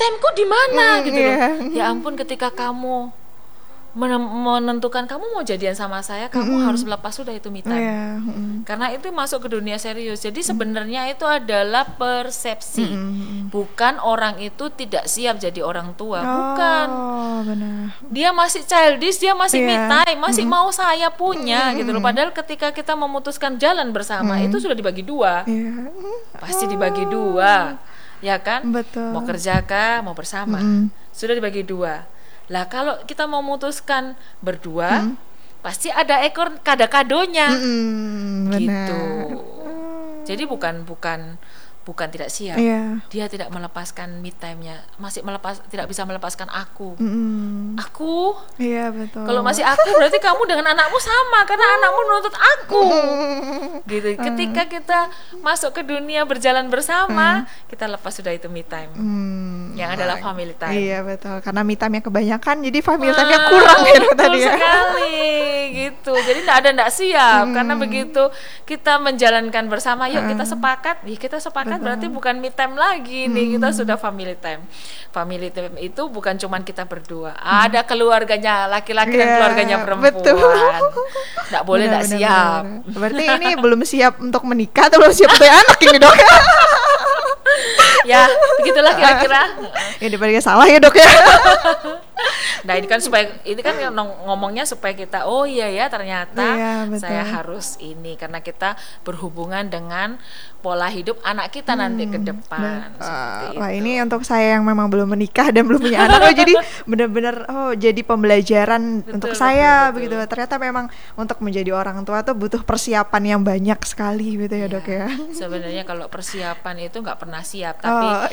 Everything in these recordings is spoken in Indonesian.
time-ku di mana gitu loh. Ya ampun, ketika kamu menentukan kamu mau jadian sama saya, kamu harus melepas sudah itu me time. Karena itu masuk ke dunia serius. Jadi sebenarnya itu adalah persepsi. Bukan orang itu tidak siap jadi orang tua, bukan. Benar. Dia masih childish, dia masih me time, masih mau saya punya gitu loh. Padahal ketika kita memutuskan jalan bersama itu sudah dibagi dua. Pasti dibagi dua. Ya kan? Betul. Mau kerja kah, mau bersama. Sudah dibagi dua. Lah kalau kita memutuskan berdua, pasti ada ekor kado-kadonya. Gitu. Jadi bukan tidak siap. Dia tidak melepaskan me time-nya, tidak bisa melepaskan aku. Aku. Iya, betul. Kalau masih aku berarti kamu dengan anakmu sama, karena anakmu menuntut aku. Gitu. Ketika kita masuk ke dunia berjalan bersama, kita lepas sudah itu me time. Yang adalah family time. Iya, betul. Karena me time-nya kebanyakan, jadi family time-nya kurang ya tadi ya. Sekali gitu. Jadi enggak siap. Karena begitu kita menjalankan bersama, yuk kita sepakat. Kita sepakat berarti bukan me time lagi nih, kita sudah family time. Family time itu bukan cuman kita berdua, ada keluarganya laki-laki dan keluarganya perempuan. Nggak boleh nggak siap. Berarti ini belum siap untuk menikah atau belum siap untuk anak ini, Dok? Ya begitulah kira-kira. Ya daripada salah ya, Dok ya. Nah ini kan ngomongnya supaya kita ternyata saya harus ini, karena kita berhubungan dengan pola hidup anak kita nanti ke depan. Wah, ini untuk saya yang memang belum menikah dan belum punya anak, jadi benar-benar jadi pembelajaran untuk saya. Begitu. Ternyata memang untuk menjadi orang tua tuh butuh persiapan yang banyak sekali gitu ya, Dok ya. Sebenarnya kalau persiapan itu nggak pernah siap,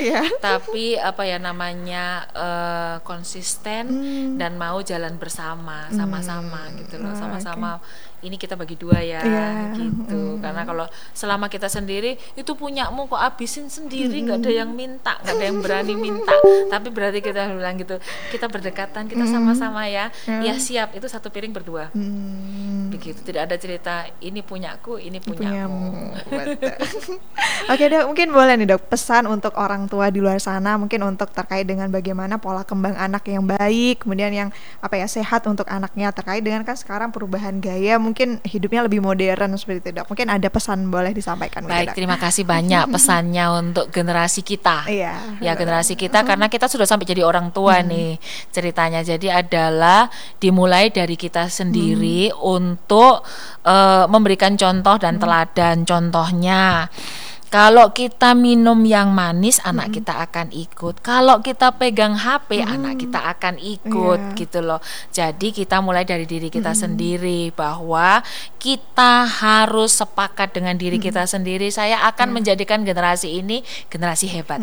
tapi apa ya namanya konsisten dan mau jalan bersama, sama-sama gitu loh, sama-sama. Ini kita bagi dua ya, gitu. Karena kalau selama kita sendiri, itu punyamu kok habisin sendiri, nggak ada yang minta, nggak ada yang berani minta. Tapi berarti kita bilang gitu, kita berdekatan, kita sama-sama ya, ya siap, itu satu piring berdua. Begitu, tidak ada cerita ini punyaku, ini punyamu. Oke, Dok, mungkin boleh nih, Dok, pesan untuk orang tua di luar sana, mungkin untuk terkait dengan bagaimana pola kembang anak yang baik, kemudian yang sehat untuk anaknya, terkait dengan kan sekarang perubahan gaya, mungkin hidupnya lebih modern seperti itu, Dok. Mungkin ada pesan boleh disampaikan. Baik, terima kasih banyak pesannya untuk generasi kita. Generasi kita, karena kita sudah sampai jadi orang tua nih ceritanya. Jadi adalah dimulai dari kita sendiri untuk memberikan contoh dan teladan. Contohnya, kalau kita minum yang manis, anak kita akan ikut. Kalau kita pegang HP, anak kita akan ikut, gitu loh. Jadi kita mulai dari diri kita sendiri, bahwa kita harus sepakat dengan diri kita sendiri. Saya akan menjadikan generasi ini generasi hebat.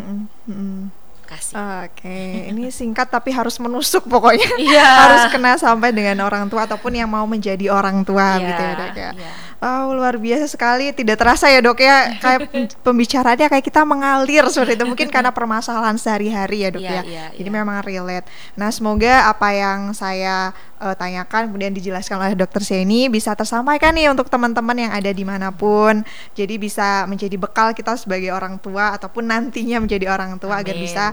Kasih. Oke, ini singkat tapi harus menusuk pokoknya. Harus kena sampai dengan orang tua ataupun yang mau menjadi orang tua gitu ya, Dok ya. Luar biasa sekali, tidak terasa ya, Dok ya, kayak pembicaraannya kayak kita mengalir seperti itu, mungkin karena permasalahan sehari-hari ya, Dok ya. Jadi memang relate. Nah, semoga apa yang saya tanyakan kemudian dijelaskan oleh Dr. Sheni bisa tersampaikan nih untuk teman-teman yang ada dimanapun. Jadi bisa menjadi bekal kita sebagai orang tua ataupun nantinya menjadi orang tua. Amin. Agar bisa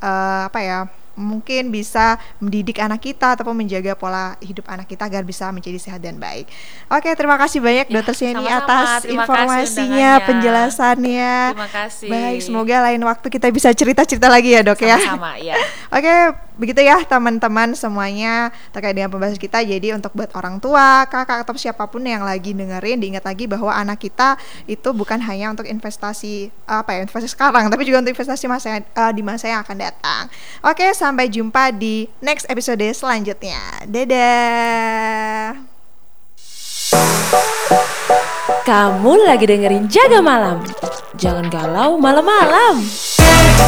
mungkin bisa mendidik anak kita ataupun menjaga pola hidup anak kita agar bisa menjadi sehat dan baik. Oke, terima kasih banyak Dr. Sheni atas informasinya, penjelasannya. Terima kasih. Baik, semoga lain waktu kita bisa cerita-cerita lagi ya, Dok. Sama-sama, ya. Oke, begitu ya teman-teman semuanya terkait dengan pembahasan kita. Jadi untuk buat orang tua, kakak atau siapapun yang lagi dengerin, diingat lagi bahwa anak kita itu bukan hanya untuk investasi investasi sekarang, tapi juga untuk investasi di masa yang akan datang. Oke, sampai jumpa di next episode selanjutnya. Dadah. Kamu lagi dengerin Jaga Malam. Jangan galau malam-malam.